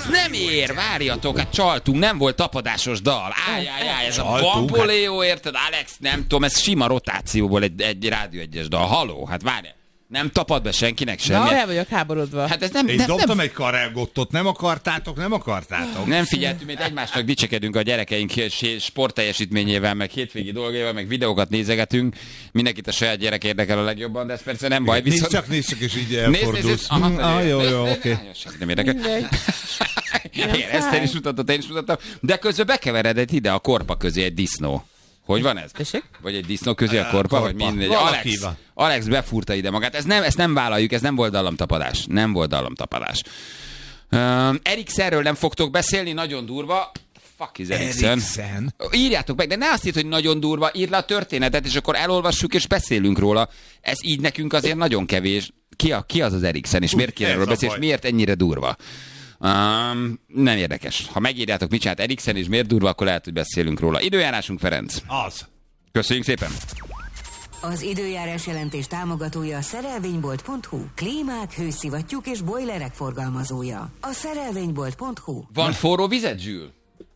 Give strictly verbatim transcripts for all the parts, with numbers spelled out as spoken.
Nem ér, várjatok, hát csaltunk, nem volt tapadásos dal. Ájjájjáj, ez a Bamboléó, érted? Alex, nem tudom, ez sima rotációból egy, egy Rádió egyes dal. Haló, hát várj. Nem tapad be senkinek semmi. Na, el vagyok háborodva. Hát ez nem, Én nem, dobtam nem, egy karelgottot, nem akartátok, nem akartátok. nem figyeltünk, mert egymásnak dicsekedünk a gyerekeink sportteljesítményével, meg hétvégi dolgaival, meg videókat nézegetünk. Mindenkit a saját gyerek érdekel a legjobban, de ez persze nem baj. Nézd csak, nézd csak, és így elfordulsz. Aha, jó, jó, oké. Nem érdekel. Igen, ezt én is mutattad, én is mutattam. De közben bekeveredett ide a korpa közé egy disznó. Hogy van ez? Tessék? Vagy egy disznó közé a korpa, vagy mindegy. Alex, Alex befúrta ide magát. Ez nem, ezt nem vállaljuk, ez nem volt dallamtapadás. Nem volt dallamtapadás. Uh, Eriksenről nem fogtok beszélni, nagyon durva. Fuck is Eriksen. Eriksen. Írjátok meg, de ne azt írd, hogy nagyon durva, írd le a történetet, és akkor elolvassuk és beszélünk róla. Ez így nekünk azért nagyon kevés. Ki, a, ki az az Eriksen, és miért kéne róla beszélni, és miért ennyire durva? Um, nem érdekes. Ha megírjátok, mit csinált Eriksen, és miért durva, akkor lehet, hogy beszélünk róla. Időjárásunk, Ferenc. Az. Köszönjük szépen. Az időjárás jelentés támogatója a szerelvénybolt pont hu. Klímák, hőszivattyúk és bojlerek forgalmazója. A szerelvénybolt pont hu. Van forró vizet, Zsül?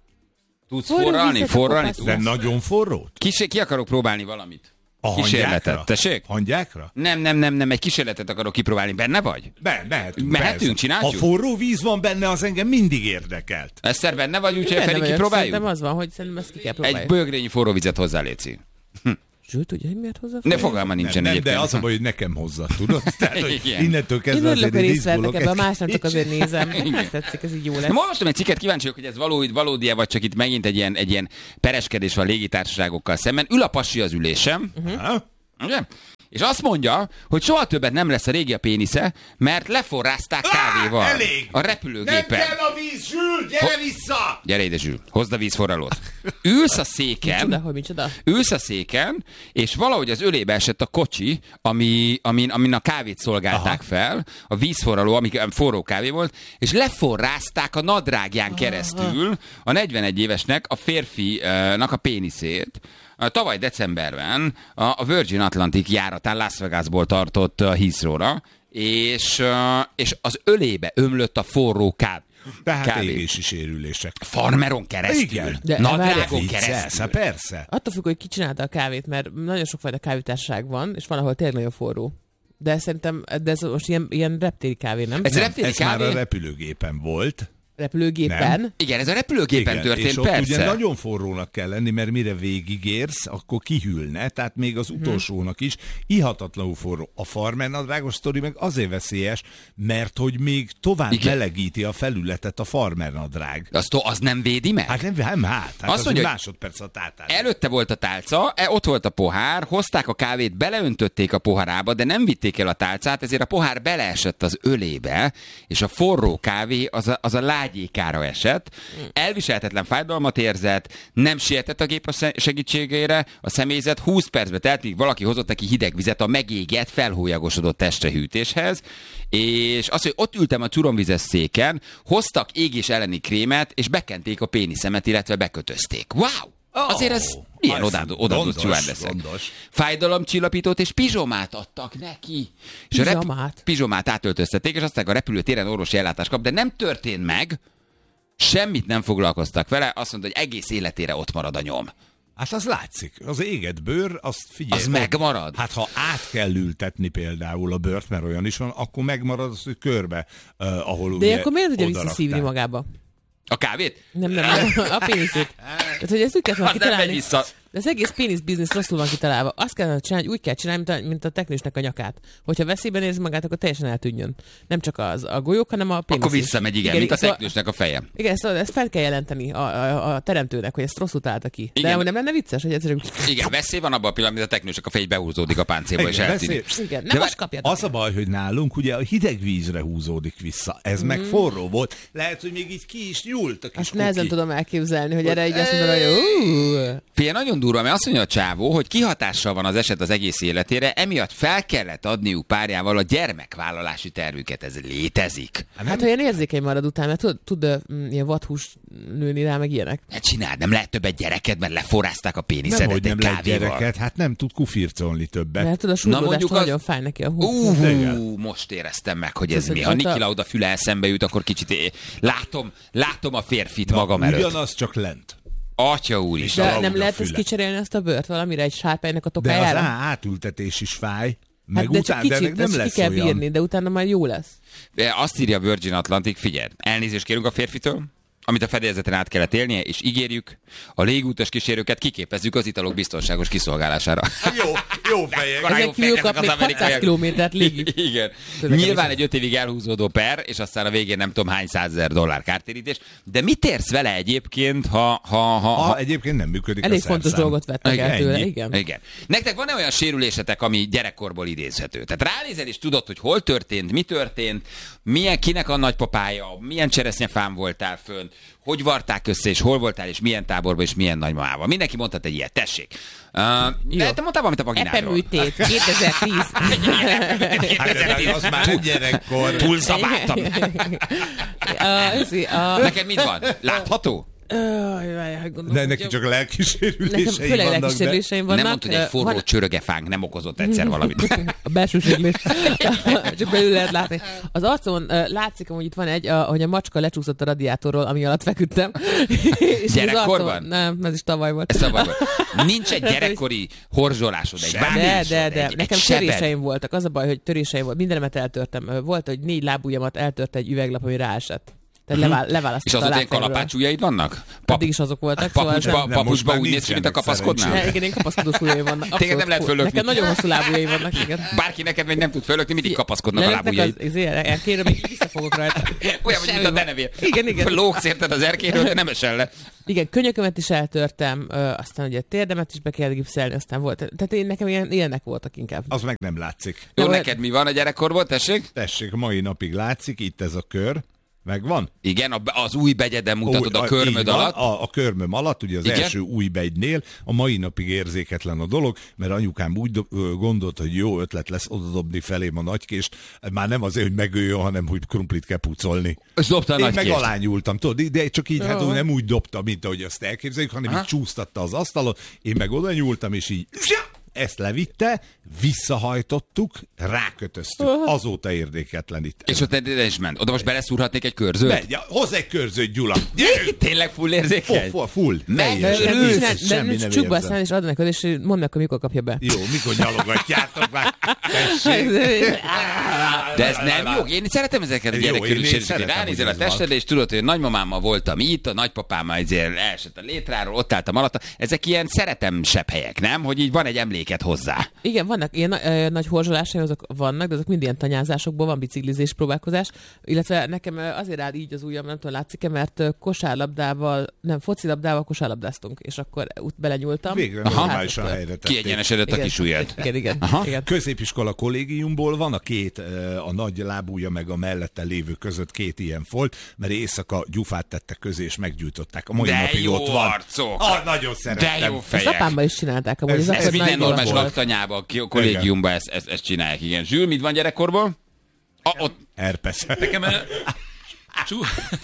Tudsz Forró forralni? vizet, Forralni akkor tudsz? De nagyon forrót? Kis, ki akarok próbálni valamit? A Kísérletet. hangyákra? Tessék? Hangyákra? Nem, nem, nem, nem, egy kísérletet akarok kipróbálni. Benne vagy? Be, mehetünk. Mehetünk, persze. csináljuk? Ha forró víz van benne, az engem mindig érdekelt. Eszter, benne vagy, úgyhogy Benne Feri vagyok, kipróbáljuk? szerintem az van, hogy szerintem ezt ki kell próbálni. Egy bögrényi forró vizet hozzá, léci. Zsül, tudja, hogy miért hozzá? De fogalma nincsen Nem, nem, egyébként. de az a baj, hogy nekem hozzá, tudod? Tehát, hogy Igen. innentől Én kezdve örülök, azért hogy részt vettek izgulok. ebben, a másnak csak azért nézem. Igen. Ezt tetszik, ez így jó lesz. Nem, olvastam egy cikket, kíváncsi vagyok, hogy ez való, valódi-e, vagy csak itt megint egy ilyen, egy ilyen pereskedés van a légitársaságokkal szemben. Ül a pasi az ülésem. Ha? Ugye? És azt mondja, hogy soha többet nem lesz a régi a pénisze, mert leforrázták kávéval. elég! A Nem repülőgépen. kell a víz, Zsül, gyere vissza! Gyere ide, Zsül, hozd a vízforralót. Ülsz a széken, Micsoda, hogy micsoda? ülsz a széken, és valahogy az ölébe esett a kocsi, ami, amin, amin a kávét szolgálták Aha. fel, a vízforraló, ami forró kávé volt, és leforrázták a nadrágján keresztül a negyvenegy évesnek, a férfinak a péniszét. Tavaly decemberben a Virgin Atlantic járatán Las Vegasból tartott Heathrow-ra, és, és az ölébe ömlött a forró kávé. Tehát kávé. égési sérülések. Farmeron keresztül. Igen. De Nadrágon Viccelsz, keresztül. hát persze. Attól függ, hogy ki csinálta a kávét, mert nagyon sokfajta kávétársaság van, és van, ahol tényleg nagyon forró. De szerintem, de ez most ilyen, ilyen reptéri kávé, nem? Ez Nem, reptéri ez kávé? már a repülőgépen volt. Repülőgépen. Nem. Igen, ez a repülőgépen Igen, történt, és ott persze. ugye nagyon forrónak kell lenni, mert mire végigérsz, akkor kihűlne, tehát még az utolsónak is ihatatlanul forró. A farmernadrágos sztori meg azért veszélyes, mert hogy még tovább Igen. melegíti a felületet a farmernadrág. Az, to- az nem védi meg? Hát nem, nem hát, hát Azt az mondja, egy hogy másodperc a tátán. Előtte volt a tálca, e, ott volt a pohár, hozták a kávét, beleöntötték a poharába, de nem vitték el a tálcát, ezért a pohár beleesett az ölébe, és a forró kávé az a, az a lágyékára esett. Elviselhetetlen fájdalmat érzett, nem sietett a gép a segítségére, a személyzet húsz percbe telt, míg valaki hozott neki hideg vizet a megégett, felhólyagosodott testhűtéshez, és az, hogy ott ültem a turomvizes széken, hoztak égés elleni krémet, és bekenték a péniszemet, illetve bekötözték. Wow! Azért ez Oh, ilyen az odaadó, odaadó stewardessek. gondos. Fájdalomcsillapítót és pizsomát adtak neki. És a Pizsomát? rep- pizsomát átöltöztették, és aztán a repülőtéren orvosi ellátást kap, de nem történt meg, semmit nem foglalkoztak vele, azt mondta, hogy egész életére ott marad a nyom. Hát az látszik. Az égett bőr, azt figyelj. Az ott- megmarad? Hát ha át kell ültetni például a bört, mert olyan is van, akkor megmarad az, hogy körbe, uh, ahol De ugye akkor miért tudja odarakták. visszaszívni magába? A kávét? Nem, nem, nem. A péniszét. Tehát, hogy ezt úgy kell Az nem megy kitalálni. vissza. De az egész pénisz biznisz rosszul van kitalálva. Azt kell csinálni, úgy kell csinálni, mint a, mint a teknősnek a nyakát. Hogyha veszélyben érzi magát, akkor teljesen eltűnjön. Nem csak az a golyók, hanem a pénisz. Akkor is. visszamegy, igen, mint a szóval- teknősnek a feje. Igen, ezt, ezt fel kell jelenteni a, a, a teremtőnek, hogy ezt rosszul találta ki. De Igen. hogy nem lenne vicces, hogy egyszerűen... Igen, veszély van abban a pillanatban, hogy a teknősnek a fej behúzódik a páncélba, és Igen, eltűnik. veszély- Igen, De nem most kapjátok. Az a baj, hogy nálunk ugye a hideg vízre húzódik vissza. Ez mm. meg forró volt. Lehet, hogy még így ki is nyúlt a kis Azt nehezen kuki. tudom elképzelni, hogy erre így azt mondod, hogy ú, Figyelj, nagyon durva, mert azt mondja a csávó, hogy kihatással van az eset az egész életére, emiatt fel kellett adniuk párjával a gyermekvállalási tervüket. Ez létezik. Hát, ha ilyen érzékeny marad után, mert tud, tud ilyen vadhús nőni rá, meg ilyenek. Ne csináld, nem lehet többet gyereket, mert leforrázták a péniszedet Nem, hogy nem egy lehet kávéval. gyereket, hát nem tud kufircolni többet. Mert tudod, a súrlódástól az- nagyon fáj neki a hú. Uh, most éreztem meg, hogy ez Tudod, mi. hogy Ha ott a- Niki Lauda füle eszembe jut, akkor kicsit é- látom, látom a férfit Na, magam előtt. ugyanaz, csak lent. Atya úr is. És De a nem lauda lehet ezt füle. kicserélni azt a bőrt valamire, egy sárpánynak a De az tokájára? á- átültetés is fáj. Meg Hát de után, csak de kicsit, nem ezt ki lesz kell olyan. bírni, de utána majd jó lesz. De azt írja Virgin Atlantic, figyelj, elnézést kérünk a férfitől, amit a fedélzeten át kellett élnie, és ígérjük, a légútas kísérőket kiképezzük az italok biztonságos kiszolgálására. Jó, jó fejek. Akkor- Ezek kívül ezek kap az még amerikaiak. hatszáz kilométert légi. Igen. Közlekedés. Nyilván egy öt évig elhúzódó per, és aztán a végén nem tudom hány százezer dollár kártérítés. De mit érsz vele egyébként, ha... ha, ha, Ha ha egyébként nem működik Elég a szerszám. fontos dolgot vettek el Igen, tőle, ennyi. igen. Igen. Nektek van-e olyan sérülésetek, ami gyerekkorból idézhető? Tehát ránézel és tudod, hogy hol történt, mi történt, milyen, kinek a nagypapája, milyen cseresznyefán voltál fönn, hogy varták össze, és hol voltál, és milyen táborban, és milyen nagymamával. Mindenki mondhat egy ilyet, tessék. Uh, de te mondtál valamit a vaginádról. Epeműtét, kétezer-tíz. Hát, az már nem gyerekkor. Túlszabáltam. A- ezé, a- Neked mit van? Látható? Aj, várjál, gondolom, De hogy neki jobb. csak lelki Nekem sérülései főleg vannak, lelki de... sérüléseim vannak. Nem mondta, hogy egy Ö, forró van- csörögefánk nem okozott egyszer valamit. A belső sérülés. Csak belül lehet látni. Az arcon uh, látszik, hogy itt van egy, a, hogy a macska lecsúszott a radiátorról, ami alatt feküdtem. És az Gyerekkorban? arcon- Nem, ez is tavaly volt. Ez szabad volt. Nincs egy gyerekkori horzsolásod, egy De, vágásod, de, de. egy, Nekem egy sebed. töréseim voltak. Az a baj, hogy töréseim volt. Mindenemet eltörtem. Ö, Volt, hogy négy lábujjamat eltört egy üveglap, ami ráesett. Tehát levál, És leválasztotta a azóta ilyen lábfejemről. kalapácsujjaid vannak? Pap, Addig is azok voltak. Szóval papucsba, nem, most papucsba már úgy néz ki, mint a nincsenek kapaszkodnál? szerencsére. Ne, igen, én kapaszkodós ujjaim vannak. Abszolút nem lehet full. fölökni. Nekem nagyon hosszú lábujjaim vannak, igen. Bárki neked meg nem tud fölökni, mindig kapaszkodnak a Lelöknek lábujjaid. az, az elkérő, még visszafogok rajta. Olyan, vagy Semmi mint a baj. denevér. Igen, igen. Lógsz érted az erkéről, de nem esel le. Igen, könyökömet is eltörtem, ö, aztán ugye térdemet is be kellett gipszelni, aztán volt. Tehát én nekem ilyen, ilyenek voltak inkább. Az meg nem látszik. Jó, Jó, neked mi van a gyerekkorból, tessék? Tessék, mai napig látszik, itt ez a kör. Megvan? Igen, a- az új begyeden mutatod Ó, a körmöd így van, alatt. A, a körmöm alatt, ugye az Igen? első új begynél, a mai napig érzéketlen a dolog, mert anyukám úgy do- ö, gondolt, hogy jó ötlet lesz odadobni felém a nagykést, már nem azért, hogy megöljön, hanem hogy krumplit kell pucolni. És dobta a Én nagy meg kést. alányultam, tudod, de csak így, hát Jó. úgy nem úgy dobta, mint ahogy azt elképzeljük, hanem Aha. így csúsztatta az asztalon, én meg oda nyúltam, és így ezt levitte, visszahajtottuk, rákötöztük. Azóta érdeketlen itt. És ott ide is ment. Oda most beleszúrhatnék egy körzőt? Megy, ja, hozz egy körzőt, Gyula! Gyerünk! Tényleg full érzékeny? Full, full, ne Meg- ilyes, de- de- őrülsz, de, de, semmi nem csukba érzem. aztán és adnak el, és mondd meg, hogy mikor kapja be. Jó, mikor nyalogatjátok már? Tessék. De ez nem jó. Én szeretem ezeket a Jó, gyerekkörű én- én sérüléseket. szeretem, Ránézel a hogy ez van. testedre, és tudod, hogy a nagymamámmal voltam itt, a nagypapám azért elesett a létráról, ott álltam alatta. Ezek ilyen szeretem sebb helyek, nem? Hogy így van egy emléket hozzá. Igen, vannak ilyen ö, nagy horzsolásaim, azok vannak, de azok mind ilyen tanyázásokból van, biciklizés próbálkozás. Illetve nekem ö, azért áll így az ujjam, nem tudom, látszik-e, mert ö, kosárlabdával, nem, focilabdával kosárlabdáztunk, és akkor út belenyúltam. Végre Hát, normálisan helyre tették. Kiegyenesedett a igen, kis ujjad. Igen, igen. Aha. igen. Középiskola kollégiumból van a két, eh, a nagy lábúja meg a mellette lévő között két ilyen folt, mert éjszaka gyufát tettek közé és meggyújtották. A mai De napig jó ott van. arcok! Ah, nagyon szeretem. De jó Ezt fejek! apámmal is csinálták, amúgy Ez- az ez Ez akkor minden nagy normális dolog volt. laktanyában, a kollégiumban ezt, ezt, ezt csinálják, igen. Zsül, mit van gyerekkorból? A, ott, Herpes. Nekem eh, csú...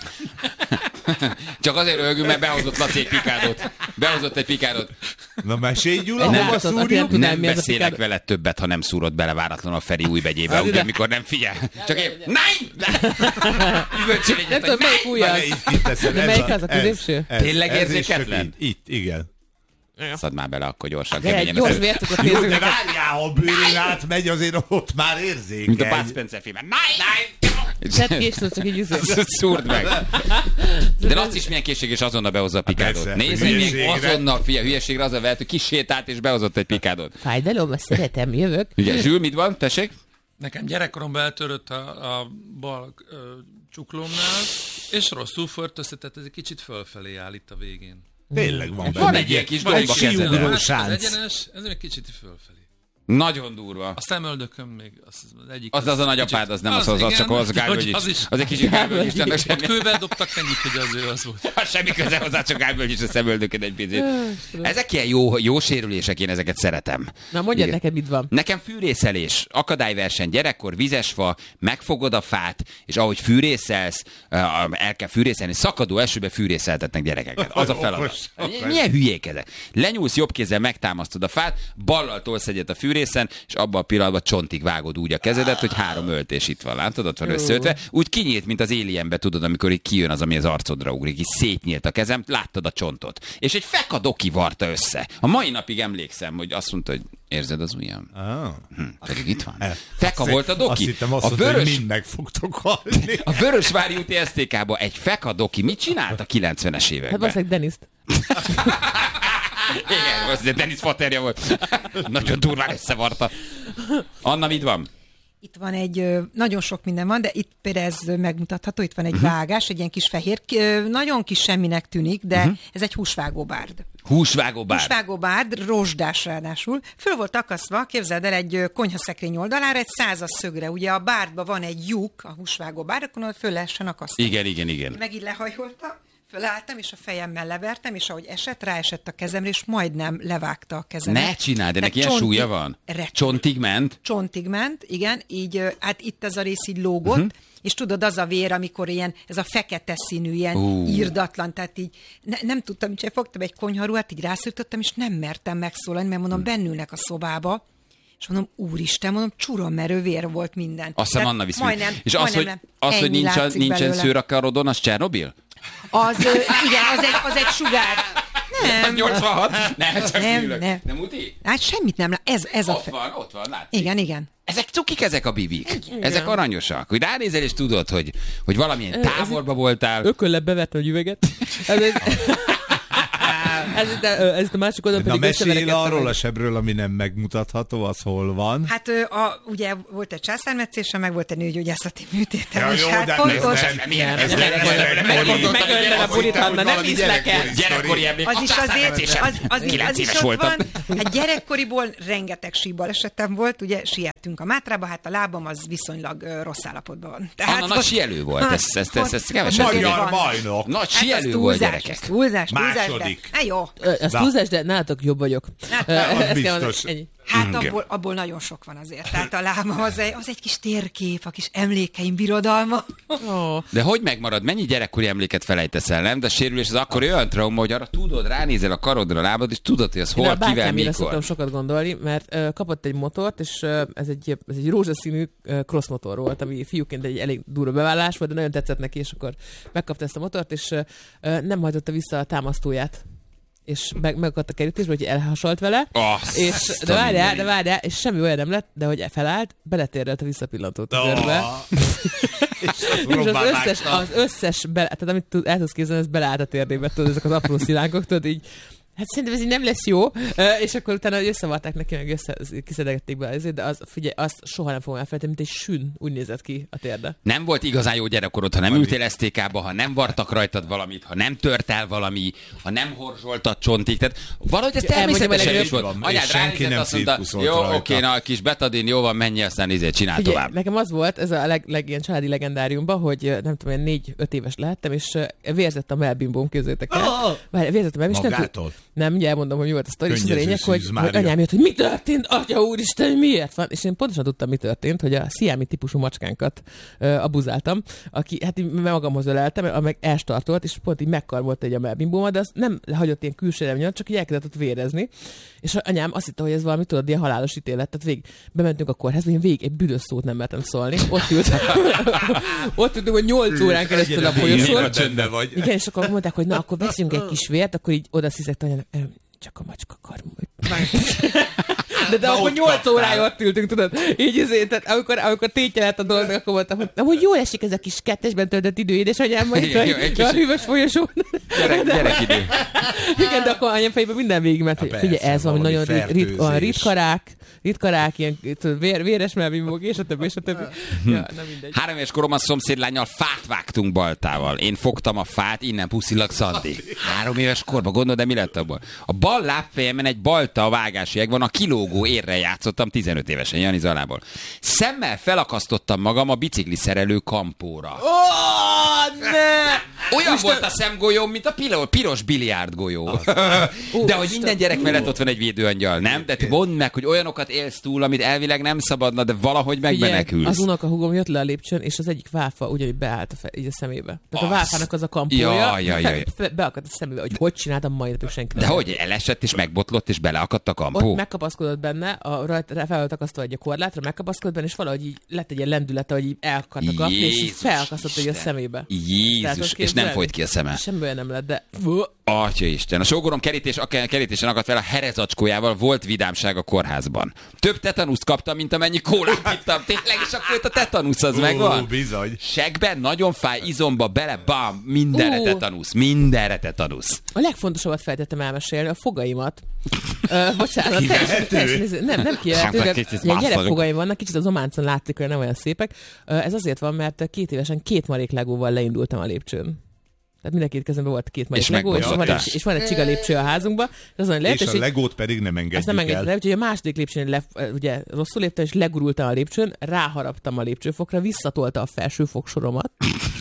csak azért röhögünk, mert behozott Laci egy pikádot. Behozott egy pikádot. Na mesélj, Gyula, Egy hova látot, aki szúrjuk? nem tudná, Nem mi az a beszélek pikádot. veled többet, ha nem szúrod bele váratlanul a Feri új begyébe, Hát ugye, ide. amikor nem figyel. Csak én, nein! Üvöltsél egyet, Nem hogy tudom, melyik nein! ujja Már az. ne itt, itt teszed, De ez melyik az, a ez, középső? ez, Tényleg ez és érzéketlen? csak Itt, itt, igen. Szadd már bele, akkor gyorsan. De egy keményen. gyors Ez- vércukot Jó, nézzük de neked. várjál, ha a bőrén átmegy, azért ott már érzékeny. Mint a Bud Spencer filmben. Nein! Tedd ki, és tudod, csak így üző. Szúrd meg. De Laci is milyen készség, és azonnal behozza a pikádot. persze, Nézd, hogy még hülyeségre. azonnal, fia, hülyeségre az a vehet, hogy kisétált és behozott egy pikádot. Fájdalom, azt szeretem, jövök. Igen, Zsül, mit van? Tessék? Nekem gyerekkoromban eltörött a, a bal ö, csuklómnál, és rosszul förtözte, tehát ez egy kicsit fölfelé áll itt a végén. Tényleg van benne. Van egy ilyen kis Van domba egy kis kezeden. kiugró hát sánc. az egyenes, ez egy kicsit fölfelé. Nagyon durva. A szemöldököm még az, az egyik. Az az a nagyapád, az nem az, az, az csak az Gálvölgyics. Az, az, az egy kicsit Gálvölgyics. Ott kővel dobtak mennyit, hogy az ő az volt. Semmi köze hozzá, csak Gálvölgyics a szemöldöked egy picit. Ezek ilyen jó, jó sérülések, én ezeket szeretem. Na mondjad neked, mit van. Nekem fűrészelés, akadályverseny, gyerekkor, vizesfa, megfogod a fát, és ahogy fűrészelsz, el kell fűrészelni, szakadó esőbe fűrészeltetnek gyerekeket. Az a feladat. Milyen hülyék ezek? Lenyúlsz jobb kézzel, megtámasztod a fát, ballal tolsz egyet a fűrészen, és abban a pillanatban csontig vágod úgy a kezedet, hogy három öltés itt van, látod, ott van összeötve. Úgy kinyílt, mint az Alienbe, tudod, amikor így kijön az, ami az arcodra ugrik, így szétnyílt a kezem, láttad a csontot. És egy fekadoki varta össze. A mai napig emlékszem, hogy azt mondta, hogy érzed az ujjam? Ah. Hm, pedig itt van. Feka volt a doki. Azt hittem azt a mondta, vörös, hogy mind meg fogtok halni. a Vörösvári úti es té ká-ba egy fekadoki mit csinált a kilencvenes években? Hát valószínűleg Deniszt. Igen, az Denis Faterja volt. Nagyon durván összevarta. Anna, mit van? Itt van egy, nagyon sok minden van, de itt például ez megmutatható, itt van egy uh-huh. vágás, egy ilyen kis fehér, nagyon kis semminek tűnik, de uh-huh. ez egy húsvágóbárd. Húsvágóbárd. Húsvágóbárd, rozsdás ráadásul. Föl volt akasztva, képzeld el, egy konyhaszekrény oldalára, egy százas szögre. Ugye a bárdban van egy lyuk, a húsvágóbárd, akkor föl lehessen akasztani. Igen, igen, igen. Meg így lehajoltam. Fölálltam, és a fejemmel levertem, és ahogy esett, ráesett a kezemre, és majdnem levágta a kezemet. Ne csináld, de neki ilyen csontig, súlya van? Rettem. Csontig ment? Csontig ment, igen, így, hát itt ez a rész így lógott, uh-huh. és tudod, az a vér, amikor ilyen, ez a fekete színű, ilyen uh. írdatlan, tehát így ne, nem tudtam, hogy fogtam egy konyharuhát, így rászültöttem, és nem mertem megszólalni, mert mondom, bennülnek a szobába, és mondom, úristen, mondom, csuronmerő vér volt minden. Azt hiszem, Anna visz. Majdnem, és az, hogy, az, hogy nincs, nincsen szőr a karodon, az Csernobil? Az, igen, az egy, az egy sugár. Nem. nyolcvanhat? Nem, csak nem, ülök. nem. Nem uti? Hát semmit nem lát. Ez, ez ott a fe... van, ott van, látszik. Igen, igen. Ezek cukik, ezek a bibik. Igen. Ezek aranyosak. Hogy ránézel és tudod, hogy, hogy valamilyen távolba voltál. Ököllel bevettem a üveget. Ez, ez, ez, ez, ez a másik oldalon pedig mesélj arról a sebről, ami nem megmutatható, az hol van? Hát a, ugye volt egy császármetszése, meg volt egy nőgyógyászati műtétem. Ja, jó, hát de pontos... Gyerekkori emlék. Az is azért, az, az, az is ott van. Hát gyerekkoriból rengeteg síbalesetem volt, ugye siettünk a Mátrába, hát a lábam az viszonylag rossz állapotban van. Anna nagy sielő volt, ezt, ezt, ezt, ezt kevesen. Magyar bajnok. Nagy sielő volt, gyerekek. Túlzás, Második. de... jó. Ez túlzás, de nálatok jobb vagyok. Hát, biztos. Hát abból, abból nagyon sok van azért. Tehát a lábam az egy, az egy kis térkép, a kis emlékeim birodalma. Oh. De hogy megmarad? Mennyi gyerekkori emléket felejtesz el, nem? De a sérülés az akkor olyan trauma, hogy arra tudod, ránézel a karodra, a lábad, és tudod, hogy az hol, kivel, mikor. Én szoktam sokat gondolni, mert uh, kapott egy motort, és uh, ez egy, ez egy rózsaszínű uh, cross motor volt, ami fiúként egy elég durva beválás volt, de nagyon tetszett neki, és akkor megkapta ezt a motort, és uh, nem hajtotta vissza a támasztóját. És meg, megakadt a kerítésbe, hogy elhasalt vele, oh, és, de várjál, de várjál, és semmi olyan nem lett, de hogy felállt, beletérrelt a visszapillantót a körbe. Oh. és, és az összes, az összes, bele, tehát amit tud, el tudsz képzelni, ez beleállt a térdébe, tudod, ezek az apró szilánkok, tudod, így, hát szerintem ez így nem lesz jó, és akkor utána összevarták neki, meg össze, kiszedegették be ezért, de az, figyelj, azt soha nem fogom elfelejteni, mint egy sün, úgy nézett ki a térde. Nem volt igazán jó gyerekkorod, ha nem ültél es té ká-ba, ha nem vartak rajtad valamit, ha nem tört el valami, ha nem horzsoltad csontig, tehát valahogy ez természetesen is volt. Anyád ránézett, azt mondta, jó, oké, na, kis betadin, jó van, menj, aztán izé, csinál figyelj, tovább. Nekem az volt, ez a leg, leg ilyen családi legendáriumban, hogy nem tudom, én négy-öt éves lehettem, és vérzett a melbimbóm, képzeljétek el. Oh! Vérzett a melbimbóm, magától? Nem, ugye elmondom, hogy mi volt a sztori, és az a lényeg, hogy, hogy anyám jött, hogy mi történt, atya úristen, miért van? És én pontosan tudtam, mi történt, hogy a sziámi típusú macskánkat uh, abuzáltam, aki, hát így magamhoz öleltem, meg elstartolt, és pont így megkarmolt egy a melbimbómat, de az nem hagyott ilyen külső miatt, csak így elkezdett ott vérezni. És anyám azt hitte, hogy ez valami, tudod, ilyen halálos ítélet. Tehát végig bementünk a kórházba, én végig egy büdös szót nem mertem szólni. Ott ült. Ott ültünk, hogy nyolc órán keresztül a folyosón. Igen, és akkor mondták, hogy na, akkor veszünk egy kis vért, akkor így oda sziszegte anyám, csak a macska karmol. De, de akkor nyolc órája ott ültünk, tudod? Így azért, tehát amikor, amikor tétje lett a dolognak, akkor mondtam, hogy, hogy jól esik ez a kis kettesben töltött idő, édesanyám, majd itt a hűvös folyosón. Gyerek, gyerekidő. Igen, de akkor anyám fejében minden végigment, hogy figyelj, ez valami nagyon ritka, ritkarák, ritkarák, ilyen vér, véres melbimbók, és a többi, és a többi. Ja, nem mindegy. Három éves koromban szomszédlánnyal fát vágtunk baltával. Én fogtam a fát, innen puszilak Szandi. Három éves korban, gondolod, de mi lett abból? A bal lábfejemen egy bal rajta a vágási egg van, a kilógó érre játszottam tizenöt évesen Jani Zalából. Szemmel felakasztottam magam a bicikliszerelő kampóra. Oh, ne! Olyan Isten... volt a szemgolyóm, mint a pilo- piros biliárdgolyó. De hogy minden gyerek mellett ott van egy védőangyal, nem? De mondd meg, hogy olyanokat élsz túl, amit elvileg nem szabadna, de valahogy megmenekülsz. Az unokahúgom jött le a lépcsőn, és az egyik válfa ugyanúgy beállt a, fe, így a szemébe. Tehát a válfának az a kampója, ja, ja, ja, ja. Fe, beakadt a szemébe, hogy hogy csináltam, majd napig senki. De hogy elesett és megbotlott, és beleakadt a kampó? Ott megkapaszkodott benne, a rajta fel volt akasztva egy a korlátra, megkapaszkodott benne, és valahogy így lett egy ilyen lendülete, hogy így elakadt a kapni, és így felakasztott egy a szemébe. Jézus, és nem folyt ki a szeme. Semmiből nem lett, de... Atya Isten, a sógorom kerítés, kerítésen akadt fel a herezacskójával, volt vidámság a kórházban. Több tetanuszt kaptam, mint amennyi kólát ittam. Tényleg, és akkor itt a tetanusz az Ó, megvan. bizony. Segben, nagyon fáj, izomba, bele, bam, mindenre Ó. tetanusz, mindenre tetanusz. A legfontosabbat feltettem elmesélni, a fogaimat. Uh, bocsánat, teljesen, teljesen, nem, nem kijelentő, de ilyen gyerekfogaim vannak, kicsit az ománcon látszik, hogy nem olyan szépek. Uh, ez azért van, mert két évesen két marék legóval leindultam a lépcsőn. Tehát mindenki kezemben volt két marék és legó, és van, egy, és van egy csiga lépcső a házunkban. És, és a legót pedig nem engedjük nem engedjük el. el. Úgyhogy a második lépcsőn le, ugye, rosszul léptem, és legurultam a lépcsőn, ráharaptam a lépcsőfokra, visszatolta a felső fogsoromat.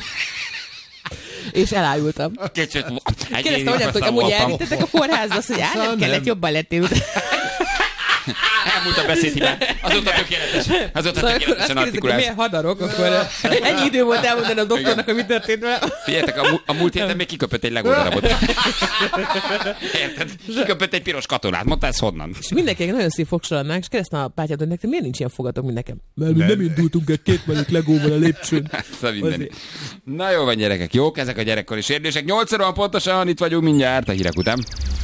És elájultam. Kérdeztem, hogy amúgy elvittetek a kórházba, azt, hogy áll, nem kellett, jobban lettél. Elmúlt a beszédhibán. Azóta tökéletes. Azóta szóval tökéletesen artikulálsz. Miért hadarok, akkor ennyi idő volt elmondani a doktornak, hogy mi történt vele. Figyeljetek, a, a múlt héten még kiköpött egy legódarabot. Érted? Kiköpött egy piros katonát. Mondta, ez honnan? És mindenkinek nagyon szív fogsorannánk, és kérdeztem a pátyát, hogy nektek miért nincs ilyen fogatok, mint nekem? Mert mi nem indultunk egy két marék legóval a lépcsőn. Na jó van, gyerekek. Jók ezek a gyerekkori sérülések. nyolc óra van pontosan, itt vagyunk mindjárt a hírek után.